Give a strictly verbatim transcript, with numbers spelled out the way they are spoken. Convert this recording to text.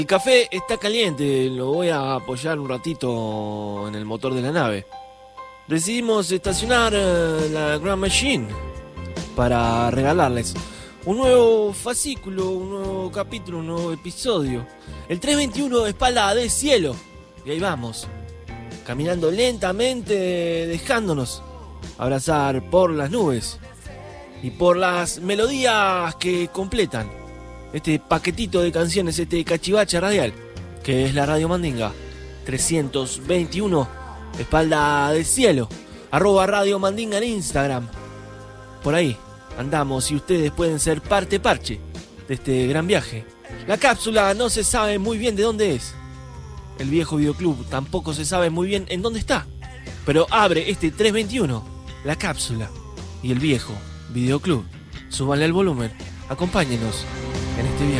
El café está caliente, lo voy a apoyar un ratito en el motor de la nave. Decidimos estacionar eh, la Grand Machine para regalarles un nuevo fascículo, un nuevo capítulo, un nuevo episodio. El trescientos veintiuno, espalda de cielo. Y ahí vamos, caminando lentamente, dejándonos abrazar por las nubes y por las melodías que completan este paquetito de canciones, este cachivache radial, que es la Radio Mandinga. trescientos veintiuno, espalda de cielo, arroba Radio Mandinga en Instagram. Por ahí andamos y ustedes pueden ser parte parche de este gran viaje. La cápsula no se sabe muy bien de dónde es. El viejo videoclub tampoco se sabe muy bien en dónde está. Pero abre este trescientos veintiuno, la cápsula y el viejo videoclub. Súbanle el volumen, acompáñenos en este viaje.